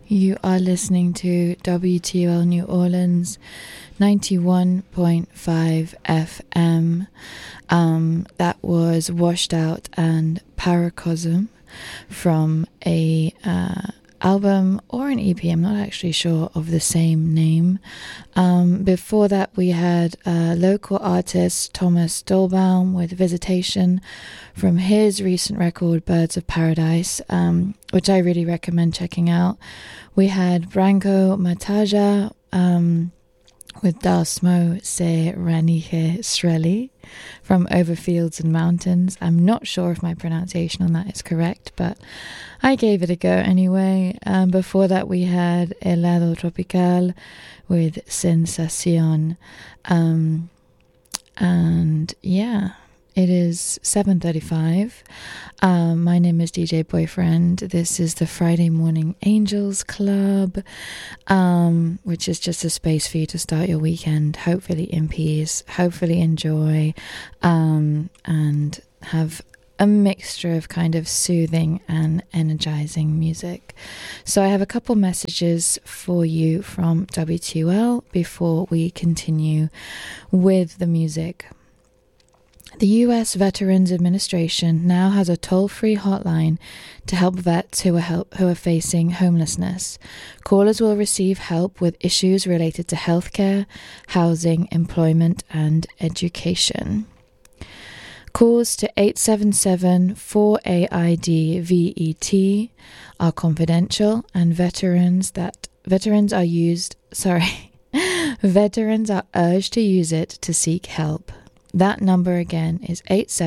You are listening to WTOL New Orleans 91.5 FM. That was Washed Out and Paracosm from a album or an EP, I'm not actually sure, of the same name. Before that we had local artist Thomas Dolbaum with Visitation from his recent record Birds of Paradise, which I really recommend checking out. We had Branko Mataja with Dasmo Se Ranihe Sreli from Over Fields and Mountains. I'm not sure if my pronunciation on that is correct, but I gave it a go anyway. Before that we had Helado Tropical with Sensacion. And yeah, it is 7:35. My name is DJ Boyfriend. This is the Friday Morning Angels Club, which is just a space for you to start your weekend, hopefully in peace, hopefully enjoy, and have a mixture of kind of soothing and energizing music. So I have a couple messages for you from WTOL before we continue with the music. The U.S. Veterans Administration now has a toll-free hotline to help vets who are facing homelessness. Callers will receive help with issues related to healthcare, housing, employment, and education. Calls to 877-4AID-VET are confidential, and veterans are urged to use it to seek help. That number again is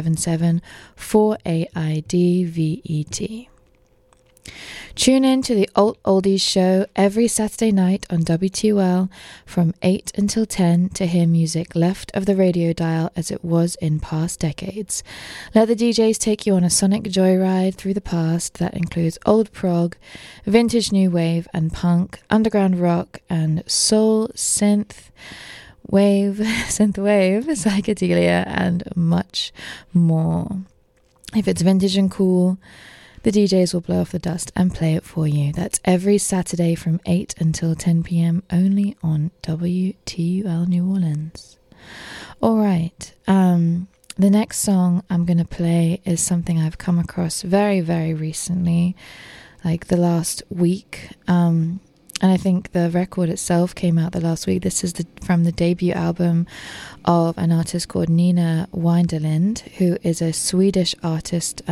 877-4AID-VET. Tune in to the Alt Oldies show every Saturday night on WTOL from 8 until 10 to hear music left of the radio dial as it was in past decades. Let the DJs take you on a sonic joyride through the past that includes old prog, vintage new wave and punk, underground rock and soul, synth wave, psychedelia, and much more. If it's vintage and cool, the DJs will blow off the dust and play it for you. That's every Saturday from 8 until 10 p.m. only on WTUL New Orleans. All right. The next song I'm going to play is something I've come across very, very recently, like the last week. And I think the record itself came out the last week. This is from the debut album of an artist called Nina Winderlind, who is a Swedish artist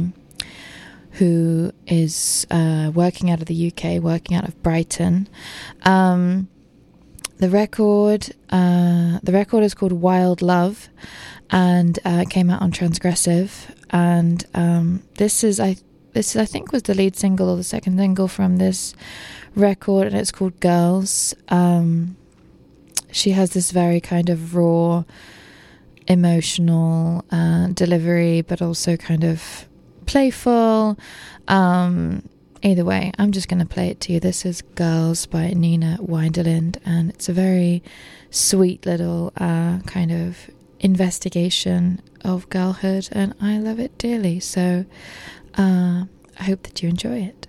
who is working out of the UK, working out of Brighton. The record is called Wild Love, and came out on Transgressive. And this I think was the lead single or the second single from this record, and it's called Girls. She has this very kind of raw, emotional delivery, but also kind of playful. Either way, I'm just going to play it to you. This is Girls by Nina Winderlind, and it's a very sweet little kind of investigation of girlhood, and I love it dearly. So I hope that you enjoy it.